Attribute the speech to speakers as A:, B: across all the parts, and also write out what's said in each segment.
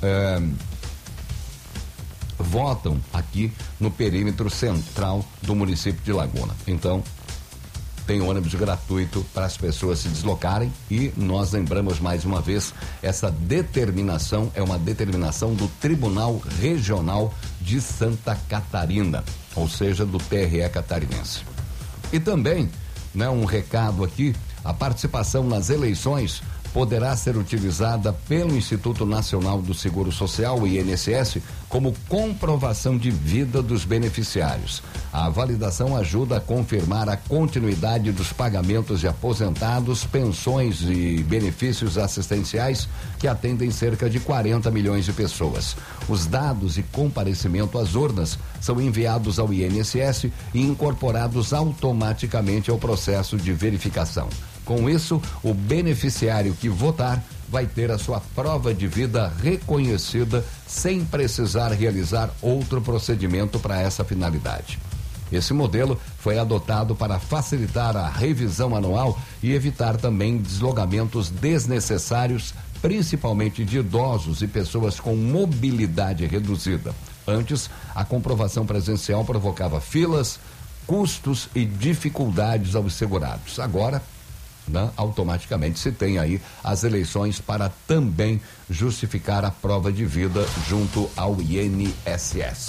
A: votam aqui no perímetro central do município de Laguna. Então, tem ônibus gratuito para as pessoas se deslocarem e nós lembramos mais uma vez, essa determinação é uma determinação do Tribunal Regional de Santa Catarina, ou seja, do TRE catarinense. E também, né, um recado aqui, a participação nas eleições poderá ser utilizada pelo Instituto Nacional do Seguro Social, o INSS, como comprovação de vida dos beneficiários. A validação ajuda a confirmar a continuidade dos pagamentos de aposentados, pensões e benefícios assistenciais que atendem cerca de 40 milhões de pessoas. Os dados e comparecimento às urnas são enviados ao INSS e incorporados automaticamente ao processo de verificação. Com isso, o beneficiário que votar vai ter a sua prova de vida reconhecida sem precisar realizar outro procedimento para essa finalidade. Esse modelo foi adotado para facilitar a revisão anual e evitar também deslocamentos desnecessários, principalmente de idosos e pessoas com mobilidade reduzida. Antes, a comprovação presencial provocava filas, custos e dificuldades aos segurados. Agora, automaticamente se tem aí as eleições para também justificar a prova de vida junto ao INSS.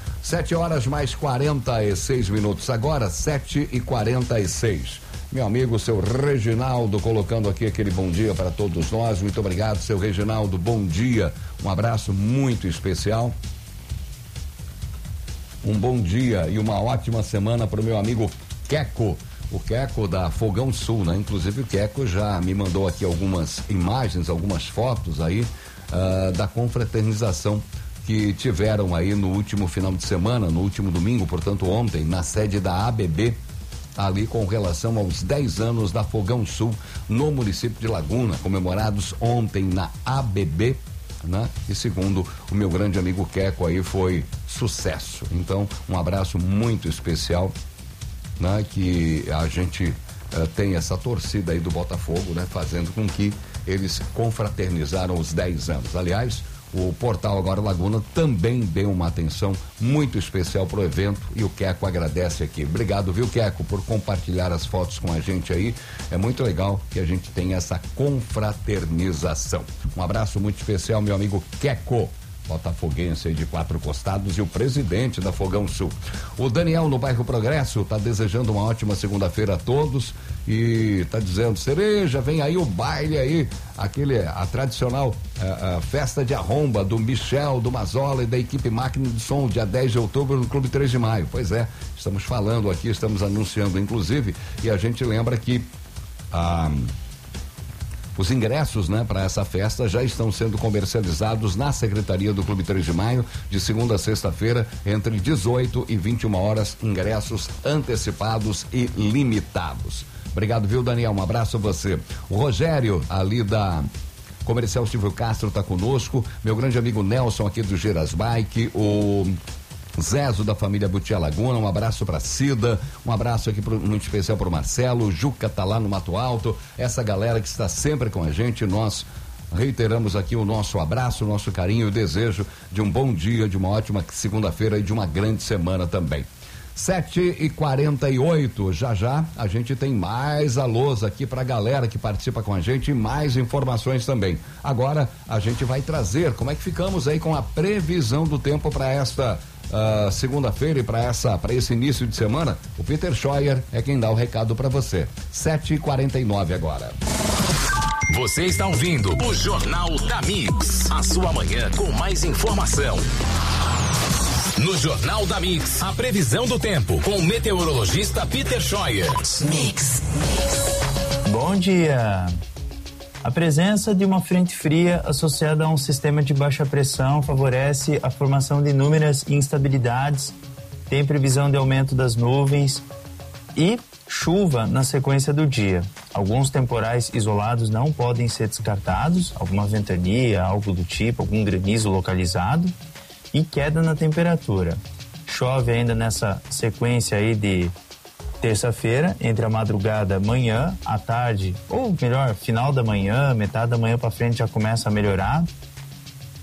A: 7h mais 46 agora, 7h46. Meu amigo, seu Reginaldo, colocando aqui aquele bom dia para todos nós. Muito obrigado, seu Reginaldo, bom dia. Um abraço muito especial. Um bom dia e uma ótima semana para o meu amigo Queco. O Queco da Fogão Sul, né? Inclusive o Queco já me mandou aqui algumas imagens, algumas fotos aí da confraternização que tiveram aí no último final de semana, no último domingo, portanto ontem, na sede da ABB, ali com relação aos 10 anos da Fogão Sul no município de Laguna, comemorados ontem na ABB, né? E segundo o meu grande amigo Queco aí foi sucesso. Então, um abraço muito especial, né, que a gente tem essa torcida aí do Botafogo, né, fazendo com que eles confraternizaram os 10 anos. Aliás, o Portal Agora Laguna também deu uma atenção muito especial pro evento e o Queco agradece aqui. Obrigado, viu, Queco, por compartilhar as fotos com a gente aí. É muito legal que a gente tenha essa confraternização. Um abraço muito especial, meu amigo Queco, botafoguense aí de Quatro Costados e o presidente da Fogão Sul. O Daniel no bairro Progresso tá desejando uma ótima segunda-feira a todos e tá dizendo, Cereja, vem aí o baile aí, a tradicional festa de arromba do Michel, do Mazola e da equipe Máquina de Som, dia 10 de outubro no Clube 3 de Maio. Pois é, estamos falando aqui, estamos anunciando inclusive, e a gente lembra que os ingressos, né, para essa festa já estão sendo comercializados na Secretaria do Clube 3 de Maio, de segunda a sexta-feira, entre 18 e 21 horas, ingressos antecipados e limitados. Obrigado, viu, Daniel? Um abraço a você. O Rogério, ali da Comercial Silvio Castro, está conosco. Meu grande amigo Nelson, aqui do Giras Bike, o Zezo da família Butia Laguna, um abraço pra Cida, um abraço aqui muito especial pro Marcelo, o Juca tá lá no Mato Alto, essa galera que está sempre com a gente, nós reiteramos aqui o nosso abraço, o nosso carinho e o desejo de um bom dia, de uma ótima segunda-feira e de uma grande semana também. 7h48, já a gente tem mais alôs aqui pra galera que participa com a gente e mais informações também. Agora a gente vai trazer como é que ficamos aí com a previsão do tempo para esta segunda-feira e para esse início de semana. O Peter Scheuer é quem dá o recado para você. 7h49 agora.
B: Você está ouvindo o Jornal da Mix, a sua manhã com mais informação. No Jornal da Mix, a previsão do tempo com o meteorologista Peter Scheuer. Mix.
C: Bom dia. A presença de uma frente fria associada a um sistema de baixa pressão favorece a formação de inúmeras instabilidades, tem previsão de aumento das nuvens e chuva na sequência do dia. Alguns temporais isolados não podem ser descartados, alguma ventania, algo do tipo, algum granizo localizado e queda na temperatura. Chove ainda nessa sequência aí de terça-feira, entre a madrugada, manhã, à tarde, ou melhor, final da manhã, metade da manhã para frente já começa a melhorar.